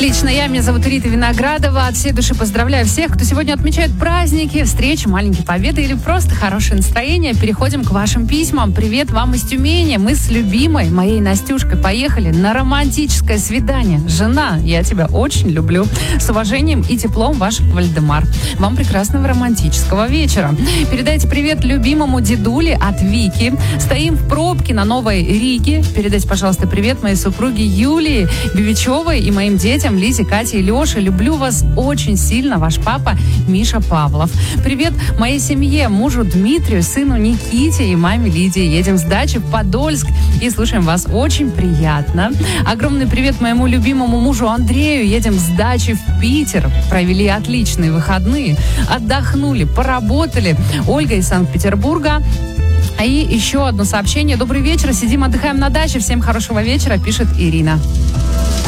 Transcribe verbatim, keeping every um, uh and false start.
Лично я, меня зовут Рита Виноградова. От всей души поздравляю всех, кто сегодня отмечает праздники, встречи, маленькие победы или просто хорошее настроение. Переходим к вашим письмам. Привет вам из Тюмени. Мы с любимой моей Настюшкой поехали на романтическое свидание. Жена, я тебя очень люблю. С уважением и теплом, ваш Вальдемар. Вам прекрасного романтического вечера. Передайте привет любимому дедуле от Вики. Стоим в пробке на Новой Риге. Передайте, пожалуйста, привет моей супруге Юлии Бивичевой и моим детям Лизе, Кате и Леше. Люблю вас очень сильно, ваш папа Миша Павлов. Привет моей семье, мужу Дмитрию, сыну Никите и маме Лидии. Едем с дачи в Подольск и слушаем вас. Очень приятно. Огромный привет моему любимому мужу Андрею. Едем с дачи в Питер. Провели отличные выходные. Отдохнули, поработали. Ольга из Санкт-Петербурга. И еще одно сообщение. Добрый вечер. Сидим, отдыхаем на даче. Всем хорошего вечера, пишет Ирина.